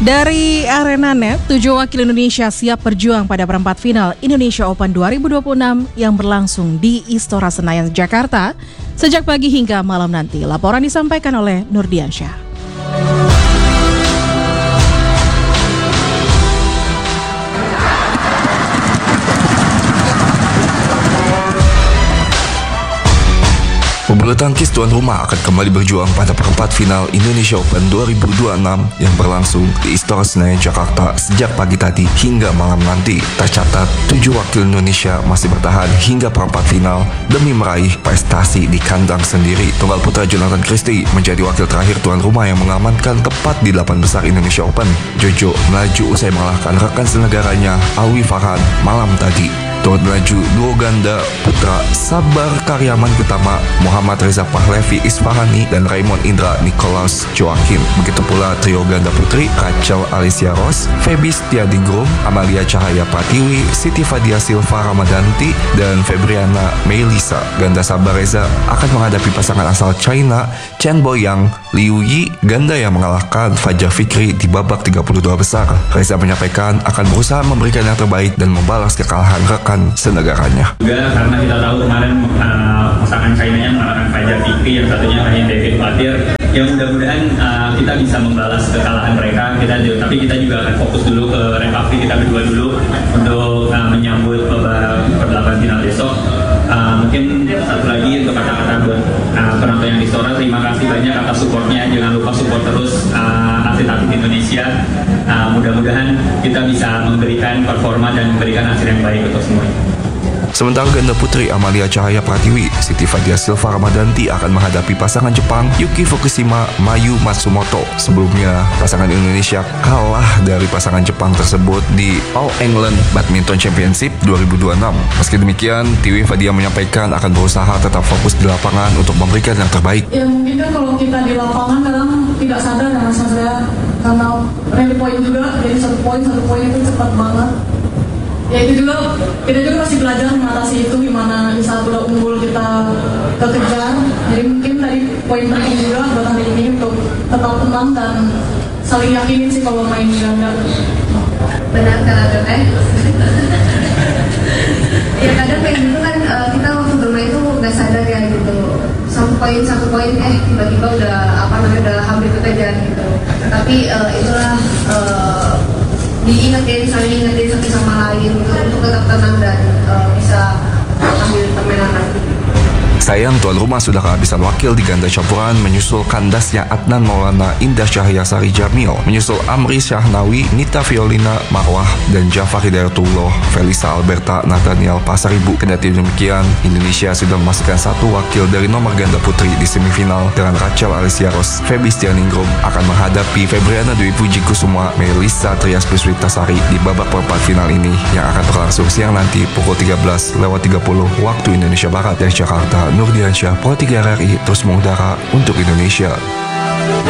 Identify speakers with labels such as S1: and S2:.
S1: Dari Arena Net, 7 wakil Indonesia siap berjuang pada perempat final Indonesia Open 2026 yang berlangsung di Istora Senayan, Jakarta sejak pagi hingga malam nanti. Laporan disampaikan oleh Nurdiansyah.
S2: Pebulu tangkis tuan rumah akan kembali berjuang pada perempat final Indonesia Open 2026 yang berlangsung di Istora Senayan, Jakarta sejak pagi tadi hingga malam nanti. Tercatat, 7 wakil Indonesia masih bertahan hingga perempat final demi meraih prestasi di kandang sendiri. Tunggal putra Jonathan Christie menjadi wakil terakhir tuan rumah yang mengamankan tepat di 8 besar Indonesia Open. Jojo melaju usai mengalahkan rekan senegaranya Alwi Farhan malam tadi. Turut melaju duo ganda putra Sabar Karyaman Utama Muhammad Reza Pahlevi Isfahani dan Raymond Indra Nikolaus Joakim. Begitu pula trio ganda putri Rachel Alicia Ross, Feby Setiadingrum, Amalia Cahaya Pratiwi, Siti Fadia Silva Ramadanti, dan Febriana Melisa. Ganda Sabar Reza akan menghadapi pasangan asal China Chen Boyang Liu Yi, ganda yang mengalahkan Fajar Fikri di babak 32 besar. Reza menyampaikan akan berusaha memberikan yang terbaik dan membalas kekalahan rekan senegaranya.
S3: Juga karena kita tahu kemarin pasangan China-nya mengalahkan Fajar Fikri, yang satunya hanya David Fatir. Ya mudah-mudahan kita bisa membalas kekalahan mereka. Tapi kita juga akan fokus dulu ke recovery kita berdua dulu untuk menyambut babak final besok. Mungkin satu lagi untuk kata-kata buat penonton yang di Istora, terima kasih banyak atas supportnya. Jangan lupa support terus atlet-atlet Indonesia. Mudah-mudahan kita bisa memberikan performa dan memberikan hasil yang baik untuk semua.
S2: Sementara ganda putri Amalia Cahaya Pratiwi, Siti Fadia Silva Ramadanti akan menghadapi pasangan Jepang Yuki Fukushima Mayu Matsumoto. Sebelumnya, pasangan Indonesia kalah dari pasangan Jepang tersebut di All England Badminton Championship 2026. Meski demikian, Tiwi Fadia menyampaikan akan berusaha tetap fokus di lapangan untuk memberikan yang terbaik.
S4: Ya mungkin kan kalau kita di lapangan kadang tidak sadar ya Mas Azra, karena real point juga, jadi satu poin itu cepat banget. Ya itu juga, kita juga masih belajar mengatasi itu, gimana di saat udah unggul kita kekejar. Jadi mungkin tadi poin penting juga buat hari ini untuk tetap tenang dan saling yakinin sih kalau main di ganda.
S5: Benar kata Teh. Ya kadang kayak gitu kan, kita waktu bermain tuh nggak sadar ya gitu. Satu poin tiba-tiba udah hampir kekejar gitu. Tapi itulah saling ingetin satu sama lain untuk tetap tenang dan bisa ambil permainan.
S2: Sayang, tuan rumah sudah kehabisan wakil di ganda campuran menyusul kandasnya Adnan Maulana, Indah Cahyasari Jamil, menyusul Amri Syahnawi, Nita Violina Marwah, dan Jafar Hidayatullah, Felisa Alberta, Nathaniel Pasaribu. Kendati demikian, Indonesia sudah memastikan satu wakil dari nomor ganda putri di semifinal dengan Rachel Alicia Ross. Feby Setianingrum akan menghadapi Febriana Dwi Puji Kusuma, Melisa Trias-Puspitasari di babak perempat final ini yang akan berlangsung siang nanti pukul 13.30 waktu Indonesia Barat. Dari Jakarta, Nurdiansyah, Pro 3 RRI terus mengudara untuk Indonesia.